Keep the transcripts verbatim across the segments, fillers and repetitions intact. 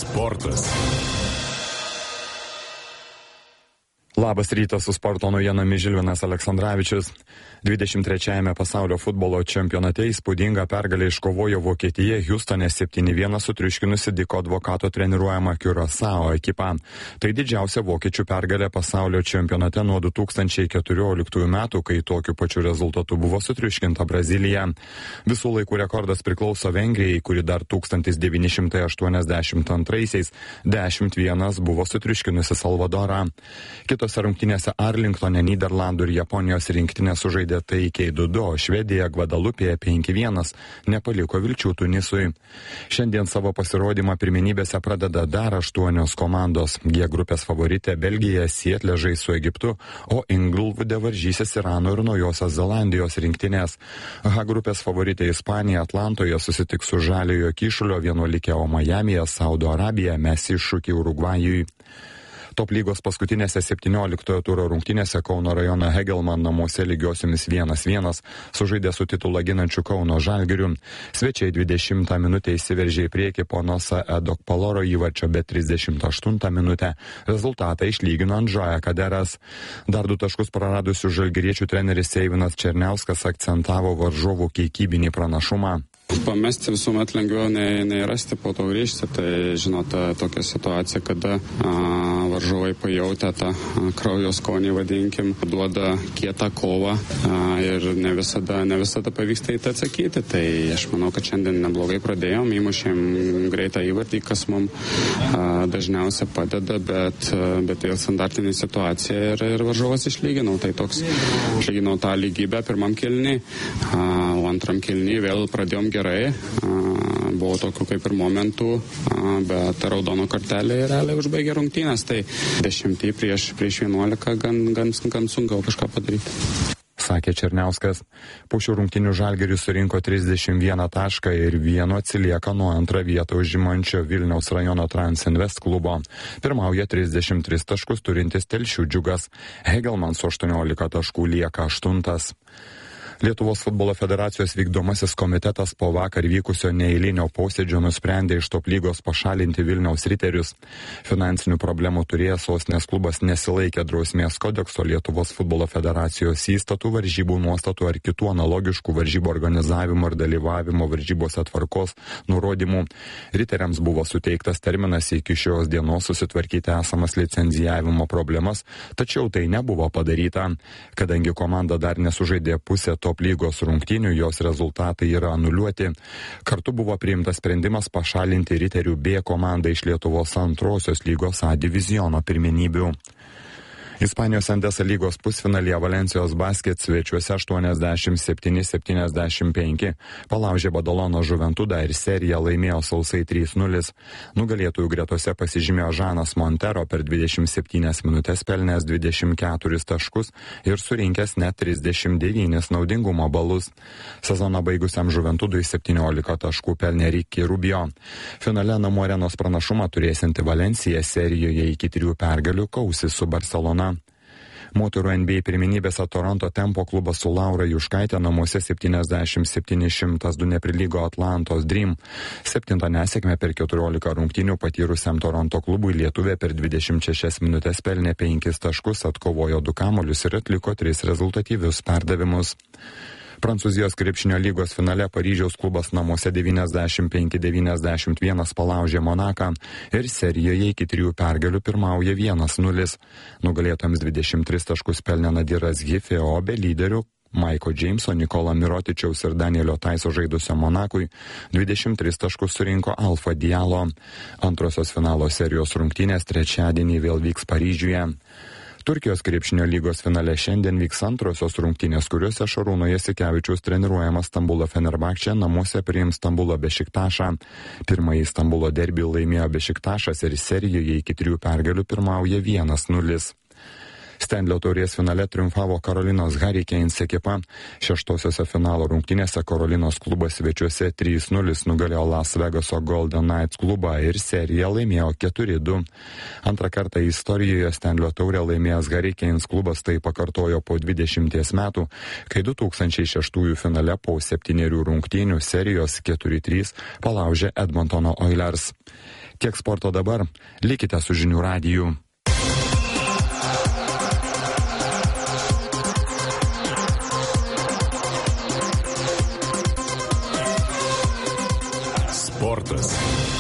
Sportas. Labas rytas, su sporto naujienomis Žilvinas Aleksandravičius. dvidešimt trečiajame pasaulio futbolo čempionate įspūdingą pergalę iškovojo Vokietija Hjustone septyni vienas sutriuškinusi Diko Advokato treniruojama Curaçao ekipą. Tai didžiausia vokiečių pergalė pasaulio čempionate nuo du tūkstančiai keturioliktųjų metų, kai tokiu pačiu rezultatu buvo sutriuškinta Brazilija. Visų laikų rekordas priklauso Vengrijai, kuri dar tūkstantis devyni šimtai aštuoniasdešimt antraisiais dešimt vienas buvo sutriuškinusi Salvadorą. Kitose rungtynėse Arlingtone, Nyderlandų ir Japonijos rinktinės sužaidė taikiai du du, o Švedija Gvadalupėje penki vienas nepaliko vilčių Tunisui. Šiandien savo pasirodymą pirmenybėse pradeda dar aštuonios komandos. G grupės favoritė Belgija Sietle žais su Egiptu, o Inglewoode varžysis Irano ir Naujosios Zelandijos rinktinės. H grupės favoritė Ispanija Atlantoje susitiks su Žaliojo Kyšulio vienuolikė, o Majamyje Saudo Arabija mes iššūkį Urugvajui. Top lygos paskutinėse septynioliktojo turo rungtynėse Kauno rajono Hegelman namuose lygiosiomis vienas vienas sužaidė su titulą ginančiu Kauno Žalgiriu. Svečiai dvidešimtą minutę įsiveržė į priekį po Nosa Edok Paloro įvarčio, bet trisdešimt aštuntą minutę rezultatą išlygino Andžoja Kaderas. Dar du taškus praradusių žalgiriečių treneris Eivinas Černiauskas akcentavo varžovų kiekybinį pranašumą. Pamesti visuomet lengviau nei, nei rasti, po to grįžti. Tai, žinote, tokia situacija, kada a, varžovai pajautę tą a, kraujo skonį, vadinkim, duoda kietą kovą a, ir ne visada, ne visada pavyksta į tai atsakyti. Tai aš manau, kad šiandien neblogai pradėjom, įmušėm greitą įvartį, kas mums a, dažniausiai padeda, bet, a, bet tai standartinė situacija ir, ir varžovas išlyginau. Tai toks išlyginau tą lygybę pirmam kėlinį, a, o antram kėlinį vėl pradėjom gerai. Gerai, buvo tokių kaip ir momentų, bet raudono kortelė realiai užbaigė rungtynės, tai dešimtį prieš, prieš vienuolika gan, gan, gan sunku kažką padaryti. Sakė Černiauskas. Po šių rungtynių Žalgiris surinko trisdešimt vieną tašką ir vienu atsilieka nuo antrą vietą užimančio Vilniaus rajono Transinvest klubo. Pirmauja trisdešimt tris taškus turintis Telšių Džiugas. Hegelman su aštuoniolika taškų lieka aštuntas. Lietuvos futbolo federacijos vykdomasis komitetas po vakar vykusio neeilinio posėdžio nusprendė iš top lygos pašalinti Vilniaus riterius. Finansinių problemų turėjęs sostinės klubas nesilaikė drausmės kodekso, Lietuvos futbolo federacijos įstatų, varžybų nuostatų ar kitų analogiškų varžybų organizavimo ir dalyvavimo varžybose tvarkos nurodymų. Riteriams buvo suteiktas terminas iki šios dienos susitvarkyti esamas licenzijavimo problemas, tačiau tai nebuvo padaryta. Kadangi komanda dar nesužaidė pusę top lygos rungtynių, jos rezultatai yra anuliuoti. Kartu buvo priimtas sprendimas pašalinti riterių B komandą iš Lietuvos antrosios lygos A diviziono pirmenybių. Ispanijos Endesa lygos pusfinalyje Valencijos Basket svečiuose aštuoniasdešimt septyni septyniasdešimt penki palaužė Badalono Juventudą ir seriją laimėjo sausai trys nulis. Nugalėtojų gretose pasižymėjo Žanas Montero, per dvidešimt septynias minutės pelnęs dvidešimt keturis taškus ir surinkęs net trisdešimt devynis naudingumo balus. Sezoną baigusiam Juventudui septyniolika taškų pelnė Ricky Rubio. Finale namų arenos pranašumą turėsianti Valencija serijoje iki trijų pergalių kausis su Barcelona. Moterų N B A pirmenybėse Toronto Tempo klubas su Laura Juškaitė namuose septyniasdešimt septyni šimtas du neprilygo Atlantos Dream. Septintą nesėkmę per keturiolika rungtynių patyrusiam Toronto klubui lietuvė per dvidešimt šešias minutės pelnė penkis taškus, atkovojo du kamuolius ir atliko tris rezultatyvius perdavimus. Prancūzijos krepšinio lygos finale Paryžiaus klubas namuose devyniasdešimt penki devyniasdešimt vienas palaužė Monaką ir serijoje iki trijų pergalių pirmauja vienas nulis. Nugalėtojams dvidešimt tris taškus pelnė Nadiras Gifė, o be lyderių Maiko Džeimso, Nikola Mirotičiaus ir Danielio Taiso žaidusio Monakui dvidešimt tris taškus surinko Alfa Diallo. Antrosios finalo serijos rungtynės trečiadienį vėl vyks Paryžiuje. Turkijos krepšinio lygos finale šiandien vyks antrosios rungtynės, kuriuose Šarūno Jasikevičiaus treniruojamas Stambulo Fenerbahče namuose priims Stambulo Bešiktašą. Pirmąjį Stambulo derbį laimėjo Bešiktašas ir serijoje iki trijų pergalių pirmauja vienas nulis. Stanlio taurės finale triumfavo Karolinos Hurricanes ekipa. Šeštosiose finalo rungtynėse Karolinos klubas svečiuose trys nulis nugalėjo Las Vegaso Golden Knights klubą ir seriją laimėjo keturi du. Antrą kartą istorijoje Stanlio taurę laimėjęs Hurricanes klubas tai pakartojo po dvidešimties metų, kai du tūkstančiai šeštųjų finale po septynerių rungtynių serijos keturi trys palaužė Edmontono Oilers. Tiek sporto dabar. Likite su Žinių radiju. Sportas.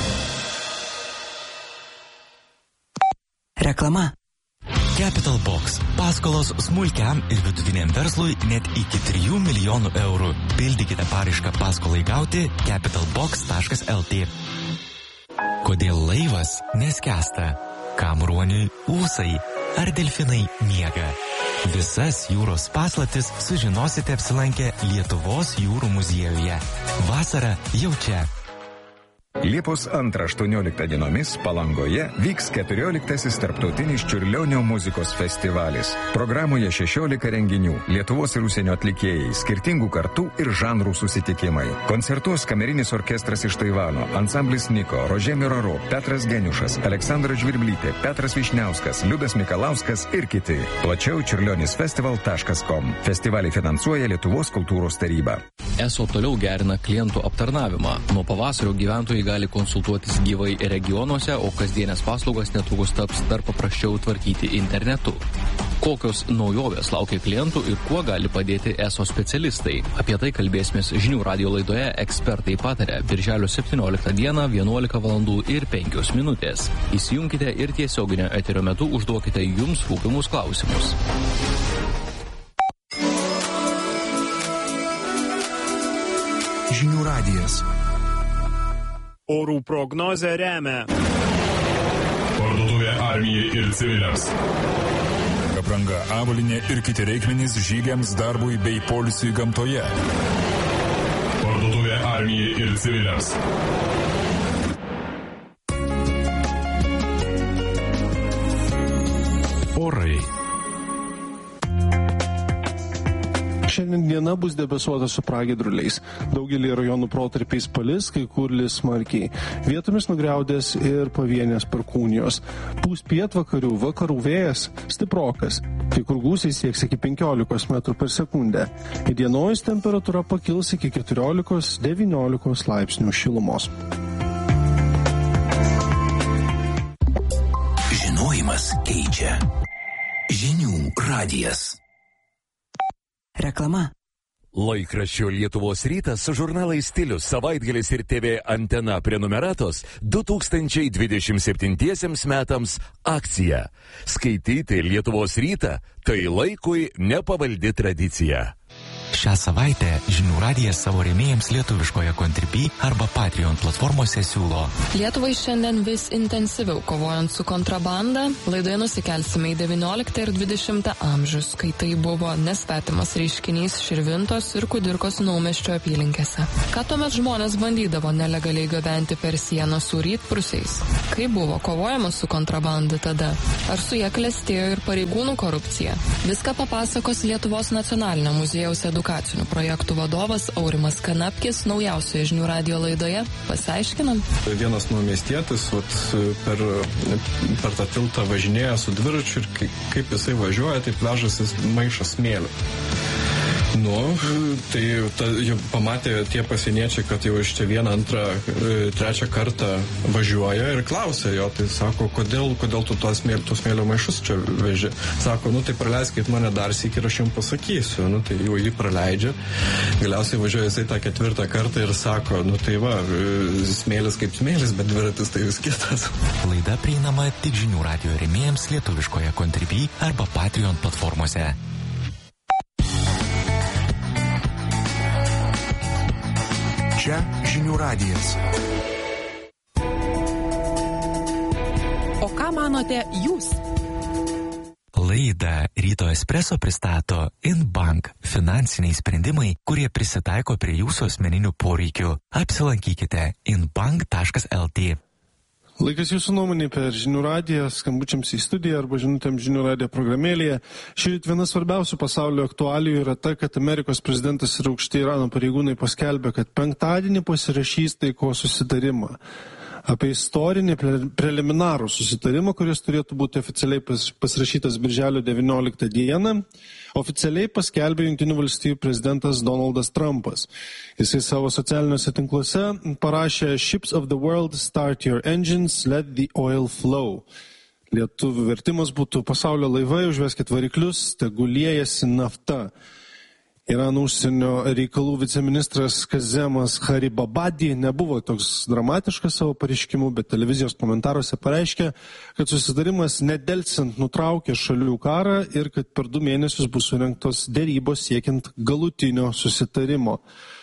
Reklama. Capital Box. Paskolos smulkiam ir vidutiniam verslui net iki trijų milijonų eurų. Pildykite paraišką paskolai gauti capital box taškas el tė. Kodėl laivas neskęsta? Kam ruoniui ūsai? Ar delfinai miega? Visas jūros paslaptis sužinosite apsilankę Lietuvos jūrų muziejuje. Vasara jau čia. Liepos antrą aštuonioliktą dienomis Palangoje vyks keturioliktasis tarptautinis Čiurlionio muzikos festivalis. Programoje šešiolika renginių, Lietuvos ir užsienio atlikėjai, skirtingų kartų ir žanrų susitikimai. Koncertuos kamerinis orkestras iš Taivano, ansamblis Niko, Rožė Miraro, Petras Geniušas, Aleksandra Žvirblytė, Petras Višniauskas, Liudas Mikalauskas ir kiti. Plačiau čiurlionisfestival taškas kom. Festivalį finansuoja Lietuvos kultūros taryba. Eso toliau gerina klientų aptarnavimą. Nuo pavasario gyventojai gali konsultuotis gyvai regionuose, o kasdienės paslaugas netrukus taps dar paprasčiau tvarkyti internetu. Kokios naujovės laukia klientų ir kuo gali padėti Eso specialistai? Apie tai kalbėsimės Žinių radijo laidoje Ekspertai pataria birželio septynioliktą dieną vienuolika valandų ir penkios minutės. Įsijunkite ir tiesioginio eterio metu užduokite jums rūpimus klausimus. Žinių radijas. Orų prognozę remia Parduotuvė armijai ir civiliams. Apranga, avalynė ir kiti reikmenys žygiams, darbui bei poilsiui gamtoje. Parduotuvė armijai ir civiliams. Orai. Šiandien diena bus debesuota su pragiedruliais. Daugelį rajonų protarpiais palis, kai kur lis smarkiai. Vietomis nugriaudės ir pavienės perkūnijos. Pūs pietvakarių, vakarų vėjas stiprokas. Kai kur gūsiai sieks iki penkiolikos metrų per sekundę. Įdienojus temperatūra pakils iki keturiolikos devyniolikos laipsnių šilumos. Žinojimas keičia. Žinių radijas. Reklama. Laikraščio Lietuvos rytas su žurnalais Stilius, Savaitgalis ir T V Antena prenumeratos du tūkstančiai dvidešimt septintiesiems metams akcija. Skaityti Lietuvos rytą tai laikui nepavaldi tradicija. Šią savaitę Žinių radijas savo rėmėjams lietuviškoje Contribui arba Patreon platformose siūlo. Lietuvai šiandien vis intensyviau kovojant su kontrabanda, laidoje nusikelsime į devynioliktą ir dvidešimtą amžius, kai tai buvo nesvetimas reiškinys Širvintos ir Kudirkos Naumiesčio apylinkėse. Ką tuomet žmonės bandydavo nelegaliai gabenti per sieną su rytprūsiais? Kaip buvo kovojama su kontrabanda tada? Ar su ja klestėjo ir pareigūnų korupcija? Viską papasakos Lietuvos nacionalinio muziejaus edukacinių projektų vadovas Aurimas Kanapkis naujausioje Žinių radijo laidoje. Pasiaiškinam. Vienas naumiestietis vat, per, per tą tiltą važinėja su dviračiu ir kaip jisai važiuoja, taip vežasi maišą smėlio. Nu, tai ta, jau pamatė tie pasieniečiai, kad jau iš čia vieną, antrą, trečią kartą važiuoja ir klausia jo, tai sako, kodėl, kodėl tu tos smėlio, tos smėlio maišus čia veži. Sako, nu tai praleiskit mane dar sykį ir aš jums pasakysiu. Nu tai jau jį praleidžia. Galiausiai važiuoja jisai tą ketvirtą kartą ir sako, nu tai va, smėlis kaip smėlis, bet dviratis tai vis kitas. Laida prieinama tik Žinių radijo rėmėjams lietuviškoje Contribui arba Patreon platformose. Čia Žinių radijas. O ką manote jūs? Laidą Ryto Espresso pristato InBank – finansiniai sprendimai, kurie prisitaiko prie jūsų asmeninių poreikių. Apsilankykite inbank taškas el tė. Laikas jūsų nuomonė per Žinių radiją, skambučiams į studiją arba žinutėms Žinių radijo programėlėje. Šįryt viena svarbiausių pasaulio aktualijų yra ta, kad Amerikos prezidentas ir aukšti Irano pareigūnai paskelbė, kad penktadienį pasirašys taikos susitarimą. apie istorinį preliminarų susitarimą, kuris turėtų būti oficialiai pasirašytas birželio devynioliktą dieną. Oficialiai paskelbė Jungtinių valstijų prezidentas Donaldas Trumpas. Jisai savo socialiniuose tinkluose parašė "Ships of the world, start your engines, let the oil flow". Lietuvių vertimas būtų "Pasaulio laivai, užveskit variklius, teguliejasi nafta". Irano užsienio reikalų viceministras Kazemas Haribabadi nebuvo toks dramatiškas savo pareiškimu, bet televizijos komentaruose pareiškė, kad susitarimas nedelsiant nutraukė šalių karą ir kad per du mėnesius bus surengtos derybos siekiant galutinio susitarimo.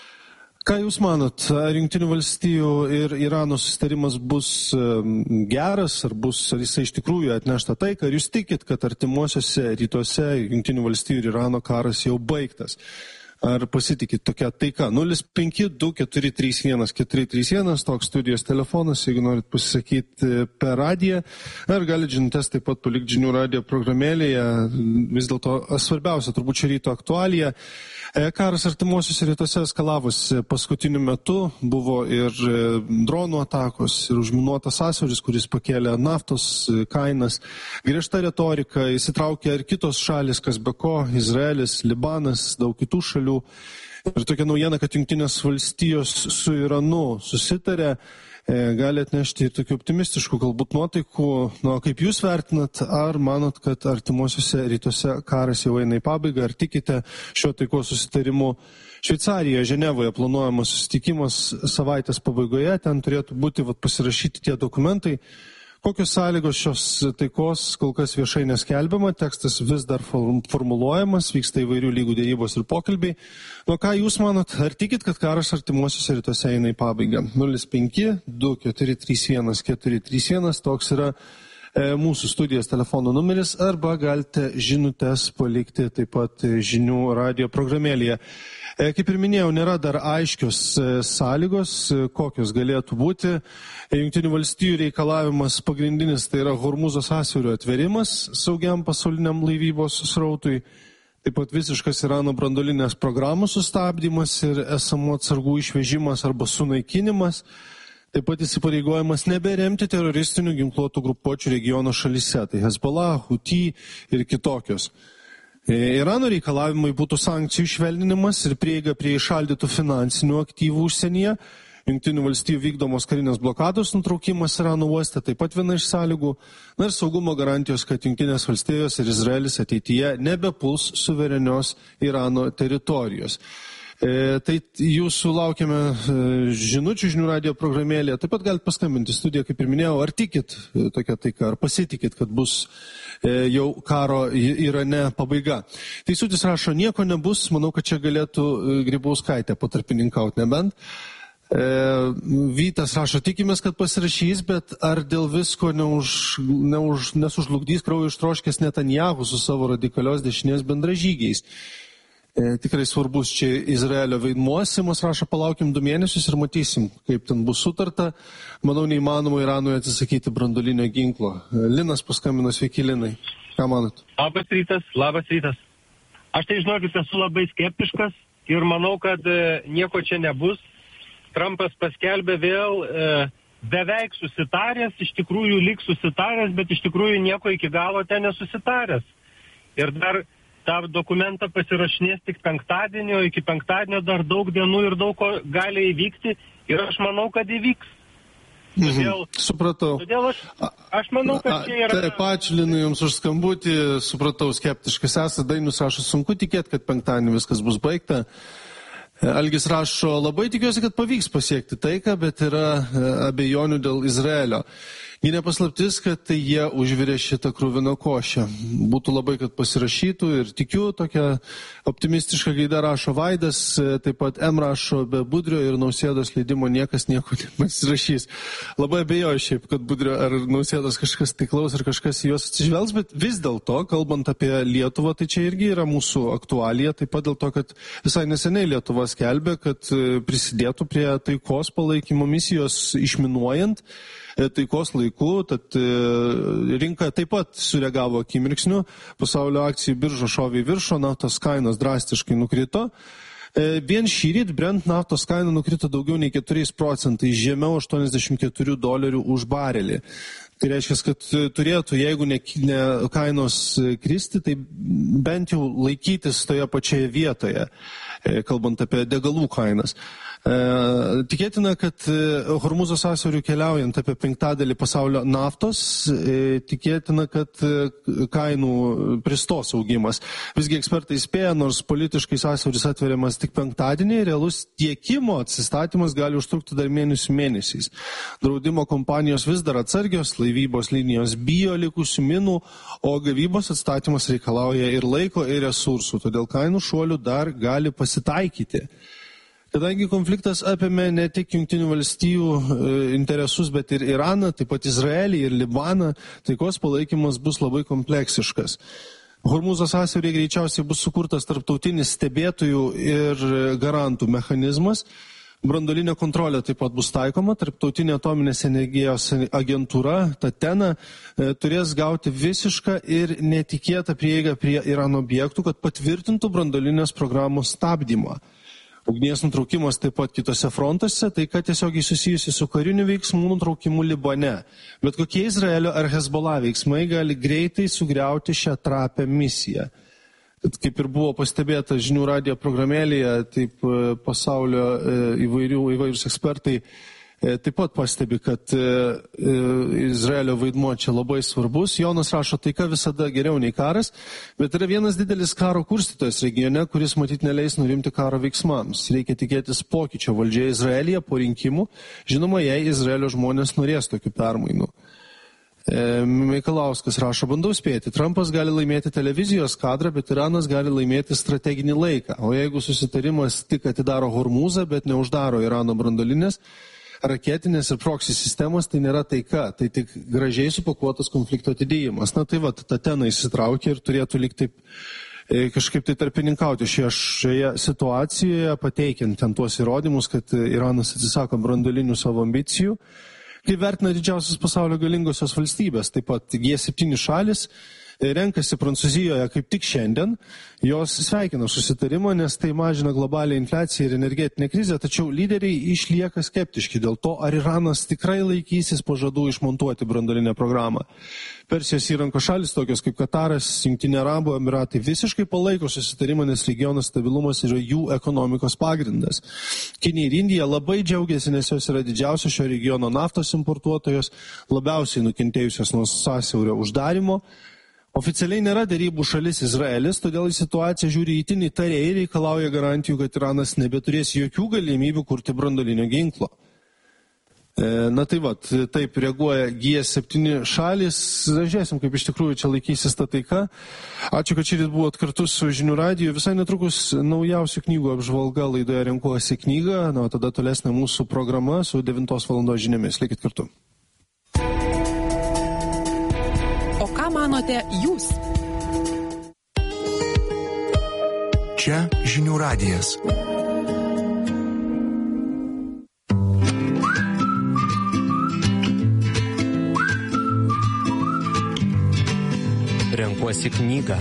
Ką Jūs manot, ar Jungtinių valstijų ir Irano susitarimas bus geras, ar, bus, ar jisai iš tikrųjų atnešta taiką, ar Jūs tikit, kad artimuosiuose rytuose Jungtinių valstijų ir Irano karas jau baigtas? Ar pasitikit tokia taika? nulis penki du keturi trys vienas keturi trys vienas, toks studijos telefonas, jeigu norit pasisakyti per radiją, ar galit žinutes taip pat palikti žinių radijo programėlėje. Vis dėlto svarbiausia turbūt šio ryto aktualija. Karas artimuosiuose rytuose eskalavosi paskutiniu metu, buvo ir dronų atakos, ir užminuotas sąsiauris, kuris pakėlė naftos kainas. Griežta retorika, įsitraukė ir kitos šalis, kas be ko, Izraelis, Libanas, daug kitų šalių. Ir tokia naujiena, kad Jungtinės valstijos su Iranu susitarė, gali atnešti ir tokių optimistiškų galbūt nuotaikų. Nu, kaip Jūs vertinat, ar manot, kad artimuosiuose rytuose karas jau eina į pabaigą, ar tikite šio taikos susitarimu? Šveicarijoje, Ženevoje planuojamas susitikimas savaitės pabaigoje, ten turėtų būti vat, pasirašyti tie dokumentai. Kokios sąlygos šios taikos kol kas viešai neskelbiama, tekstas vis dar formuluojamas, vyksta įvairių lygų dėrybos ir pokalbiai. Nu, ką Jūs manot, ar tikit, kad karas artimuosiuose rytuose eina į pabaigą? nulis penki du keturi trys vienas keturi trys vienas, toks yra e, mūsų studijos telefono numeris, arba galite žinutes palikti taip pat žinių radio programėlėje. Kaip ir minėjau, nėra dar aiškios sąlygos, kokios galėtų būti. Jungtinių valstijų reikalavimas pagrindinis tai yra Hormūzo sąsiaurio atverimas saugiam pasauliniam laivybos srautui. Taip pat visiškas Irano branduolinės programos sustabdymas ir esamų atsargų išvežimas arba sunaikinimas. Taip pat įsipareigojimas neberemti teroristinių ginkluotų grupuočių regiono šalyse, tai Hezbollah, Houthi ir kitokios. Irano reikalavimai būtų sankcijų švelninimas ir prieiga prie įšaldytų finansinių aktyvų užsienyje. Jungtinių valstijų vykdomos karinės blokados nutraukimas Irano uoste taip pat viena iš sąlygų. Na ir saugumo garantijos, kad Jungtinės valstijos ir Izraelis ateityje nebepuls suverenios Irano teritorijos. E, tai Jūsų laukiame žinučių žinių radio programėlėje. Taip pat galite paskambinti studiją, kaip ir minėjau, ar tikit tokia taika, ar pasitikit, kad bus e, jau karo Irane pabaiga. Teisutis rašo, nieko nebus, manau, kad čia galėtų Grybauskaitė patarpininkauti nebent. E, Vytas rašo, tikimės, kad pasirašys, bet ar dėl visko neuž, neuž, nesužlugdys kraujo ištroškęs Netanjahu su savo radikalios dešinės bendražygiais. E, tikrai svarbus čia Izraelio vaidmuo. Simas rašo, palaukim du mėnesius ir matysim, kaip ten bus sutarta. Manau, neįmanoma Iranui atsisakyti branduolinio ginklo. E, Linas paskambino, sveiki Linai. Ką manot? Labas rytas, labas rytas. Aš tai žinokit, esu labai skeptiškas ir manau, kad e, nieko čia nebus. Trumpas paskelbė vėl e, beveik susitaręs, iš tikrųjų lyg susitaręs, bet iš tikrųjų nieko iki galo ten nesusitaręs. Ir dar tą dokumentą pasirašinės tik penktadienį, o iki penktadienio dar daug dienų ir daug ko gali įvykti ir aš manau, kad įvyks. Todėl, mhm, supratau. Todėl aš, aš manau, kad čia yra... Taip, ačiū Linui Jums už skambutį, supratau, skeptiškas esate, Dainius rašo, sunku tikėti, kad penktadienį viskas bus baigta. Algis rašo, labai tikiuosi, kad pavyks pasiekti taiką, bet yra abejonių dėl Izraelio. Ji nepaslaptis, kad tai jie užvirė šitą kruviną košę. Būtų labai, kad pasirašytų ir tikiu, tokia optimistiška gaida rašo Vaidas, taip pat M rašo, be Budrio ir Nausėdos leidimo niekas nieko nepasirašys. Labai abejoju šiaip, kad Budrio ar Nausėdos kažkas tiklaus ar kažkas į juos atsižvelgs, bet vis dėlto, kalbant apie Lietuvą, tai čia irgi yra mūsų aktualija, taip pat dėl to, kad visai neseniai Lietuva skelbė, kad prisidėtų prie taikos palaikymo misijos išminuojant taikos laiku, tad rinka taip pat sureagavo akimirksniu, pasaulio akcijų birža šovė į viršų, naftos kainos drastiškai nukrito. Vien šįryt Brent naftos kaina nukrito daugiau nei keturiais procentais, žemiau aštuoniasdešimt keturių dolerių už barelį. Tai reiškia, kad turėtų, jeigu ne, ne kainos kristi, tai bent jau laikytis toje pačioje vietoje, kalbant apie degalų kainas. Tikėtina, kad Hormūzo sąsiauriu keliaujant apie penktadalį pasaulio naftos, tikėtina, kad kainų pristos augimas. Visgi ekspertai įspėja, nors politiškai sąsiauris atveriamas tik penktadienį, realus tiekimo atsistatymas gali užtrukti dar mėnesių mėnesiais. Draudimo kompanijos vis dar atsargios, laivybos linijos bijo likusių minų, o gavybos atstatymas reikalauja ir laiko, ir resursų, todėl kainų šuolių dar gali pasitaikyti. Kadangi konfliktas apėmė ne tik Jungtinių valstijų interesus, bet ir Iraną, taip pat Izraelį ir Libaną, taikos palaikymas bus labai kompleksiškas. Hormūzo sąsiauryje greičiausiai bus sukurtas tarptautinis stebėtojų ir garantų mechanizmas. Branduolinė kontrolė taip pat bus taikoma, tarptautinė atominės energijos agentūra, Tatena, turės gauti visišką ir netikėtą prieigą prie Irano objektų, kad patvirtintų branduolinės programos stabdymą. Ugnies nutraukimas taip pat kitose frontuose, tai kad tiesiogiai susijusi su kariniu veiksmų nutraukimu Libane. Bet kokie Izraelio ar Hezbollah veiksmai gali greitai sugriauti šią trapę misiją. Tad kaip ir buvo pastebėta žinių radijo programėlėje, taip pasaulio įvairių, įvairius ekspertai taip pat pastebi, kad Izraelio vaidmuo čia labai svarbus. Jonas rašo, taika visada geriau nei karas, bet yra vienas didelis karo kurstytojas regione, kuris matyt neleis nurimti karo veiksmams. Reikia tikėtis pokyčio valdžioje Izraelyje po rinkimų, žinoma, jei Izraelio žmonės norės tokių permainų. Mikalauskas rašo, bandau spėti, Trumpas gali laimėti televizijos kadrą, bet Iranas gali laimėti strateginį laiką. O jeigu susitarimas tik atidaro Hormūzą, bet neuždaro Irano branduolinės, raketinės ir proxy sistemos, tai nėra taika, tai tik gražiai supakuotas konflikto atidėjimas. Na tai va, Tatena įsitraukė ir turėtų lyg taip e, kažkaip tai tarpininkauti šioje, šioje situacijoje, pateikiant ten tuos įrodymus, kad Iranas atsisako branduolinių savo ambicijų. Kaip vertina didžiausios pasaulio galingosios valstybės, taip pat G septyni šalis, renkasi Prancūzijoje kaip tik šiandien, jos sveikina susitarimą, nes tai mažina globalią infliaciją ir energetinę krizę, tačiau lyderiai išlieka skeptiški dėl to, ar Iranas tikrai laikysis pažadų išmontuoti branduolinę programą. Persijos įranko šalis, tokios kaip Kataras, Jungtinių Arabų Emiratai, visiškai palaiko susitarimą, nes regiono stabilumas yra jų ekonomikos pagrindas. Kinija ir Indija labai džiaugiasi, nes jos yra didžiausios šio regiono naftos importuotojos, labiausiai nukentėjusios nuo sąsiaurio uždarimo. Oficialiai nėra derybų šalis Izraelis, todėl į situaciją žiūri itin įtariai ir reikalauja garantijų, kad Iranas nebeturės jokių galimybių kurti branduolinio ginklo. Na tai va, taip reaguoja G septyni šalis, žiūrėsim, kaip iš tikrųjų čia laikysis ta taika. Ačiū, kad šįryt buvot kartu su Žinių radiju. Visai netrukus naujausių knygų apžvalga laidoje Renkuosi knygą, na, tada tolesnė mūsų programa su devintos valandos žiniomis. Likit kartu. O ką manote jūs? Čia Žinių radijas. Renkuosi knygą.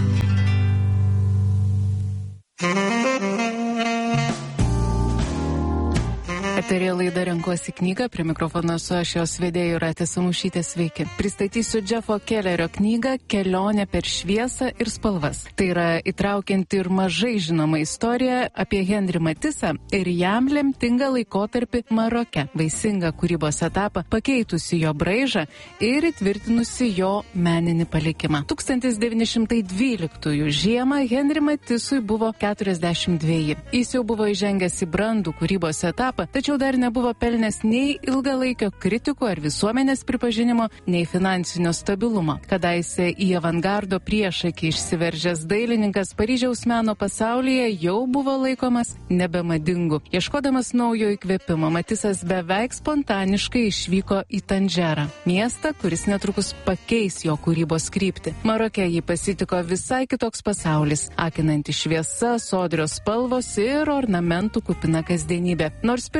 Eterija laida Renkuosi knygą, prie mikrofono su aš jos vedėju Jūratė Samušytė, sveiki. Pristatysiu Jeffo Kellerio knygą Kelionė per šviesą ir spalvas. Tai yra įtraukianti ir mažai žinoma istorija apie Henry Matisą ir jam lemtingą laikotarpį Maroke, vaisingą kūrybos etapą, pakeitusi jo braižą ir įtvirtinusi jo meninį palikimą. tūkstantis devyni šimtai dvyliktųjų žiemą Henry Matisui buvo keturiasdešimt dveji. Jis jau buvo įžengęs į brandų kūrybos etapą, tačiau dar nebuvo pelnęs nei ilgalaikio kritikų ar visuomenės pripažinimo, nei finansinio stabilumo. Kadaise į avangardo priešakį išsiveržęs dailininkas Paryžiaus meno pasaulyje jau buvo laikomas nebemadingu. Ieškodamas naujo įkvėpimo, Matisas beveik spontaniškai išvyko į Tandžerą, miestą, kuris netrukus pakeis jo kūrybos kryptį. Maroke jį pasitiko visai kitoks pasaulis, akinanti šviesa, sodrios spalvos ir ornamentų kupina kasdienybė. Nors pirmąją žiemą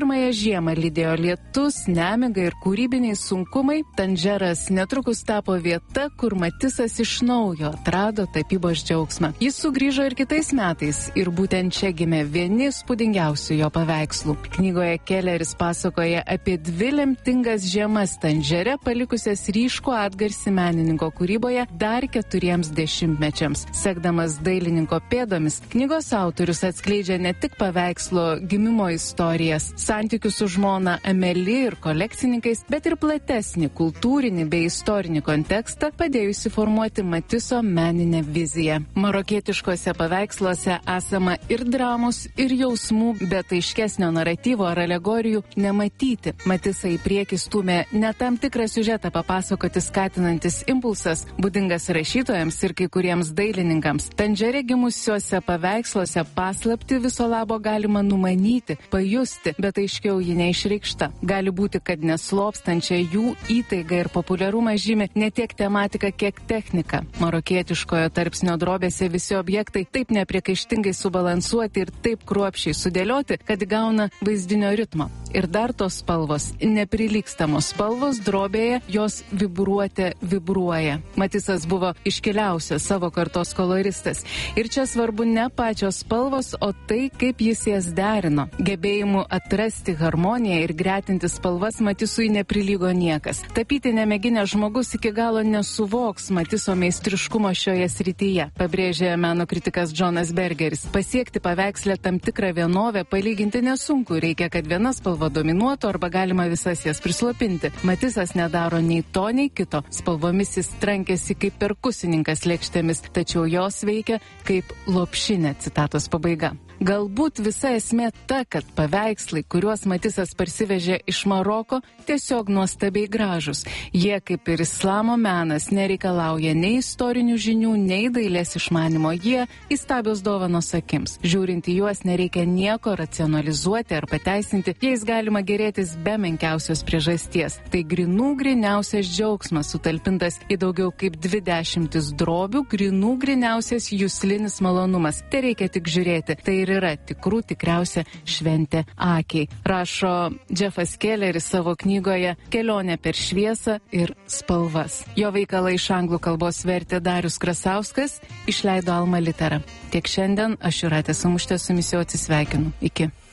žiemą lydėjo lietus, nemiga ir kūrybiniai sunkumai, Tandžeras netrukus tapo vieta, kur Matisas iš naujo atrado tapybos džiaugsmą. Jis sugrįžo ir kitais metais ir būtent čia gimė vieni spūdingiausių jo paveikslų. Knygoje Kelleris pasakoja apie dvi lemtingas žiemas Tandžere, palikusias ryškų atgarsį menininko kūryboje dar keturiems dešimtmečiams. Sekdamas dailininko pėdomis, knygos autorius atskleidžia ne tik paveikslo gimimo istorijas, santykius su žmona Ameli ir kolekcininkais, bet ir platesnį kultūrinį bei istorinį kontekstą, padėjusi formuoti Matiso meninę viziją. Marokietiškose paveiksluose esama ir dramos, ir jausmų, bet aiškesnio naratyvo ar alegorijų nematyti. Matisą į priekį stūmė ne tam tikrą siužetą papasakoti skatinantis impulsas, būdingas rašytojams ir kai kuriems dailininkams. Tandžere gimusiuose paveiksluose paslapti viso labo galima numanyti, pajusti, bet aiškiau ji neišreikšta. Gali būti, kad neslopstančia jų įtaiga ir populiarumą žymi ne tiek tematika, kiek technika. Marokietiškojo tarpsnio drobėse visi objektai taip nepriekaištingai subalansuoti ir taip kruopščiai sudėlioti, kad įgauna vaizdinio ritmo. Ir dar tos spalvos, neprilygstamos spalvos drobėje, jos vibruotė vibruoja. Matisas buvo iškiliausias savo kartos koloristas. Ir čia svarbu ne pačios spalvos, o tai, kaip jis jas derino. Gebėjimu atrasti harmoniją ir gretinti spalvas Matisui neprilygo niekas. Tapyti nemėginęs žmogus iki galo nesuvoks Matiso meistriškumo šioje srityje, pabrėžė meno kritikas Džonas Bergeris. Pasiekti paveikslę tam tikrą vienovę palyginti nesunku, reikia, kad viena spalva dominuotų arba galima visas jas prislopinti. Matisas nedaro nei to, nei kito. Spalvomis jis trankėsi kaip perkusininkas lėkštėmis, tačiau jos veikia kaip lopšinė, citatos pabaiga. Galbūt visa esmė ta, kad paveikslai, kuriuos Matisas parsivežė iš Maroko, tiesiog nuostabiai gražus. Jie, kaip ir islamo menas, nereikalauja nei istorinių žinių, nei dailės išmanimo. Jie įstabios dovanos akims. Žiūrint į juos nereikia nieko racionalizuoti ar pateisinti, jais galima gerėtis be menkiausios priežasties. Tai grinų griniausias džiaugsmas, sutalpintas į daugiau kaip dvi dešimtis drobių, grinų griniausias juslinis malonumas. Tai reikia tik žiūrėti. Tai ir yra tikrų tikriausia šventė akiai. Rašo Jeffas Kelleris savo knygoje Kelionė per šviesą ir spalvas. Jo veikalą iš anglų kalbos vertė Darius Krasauskas, išleido Alma Litera. Tiek šiandien, aš Jūratė Samušytė su jumis jau atsisveikinu. Iki.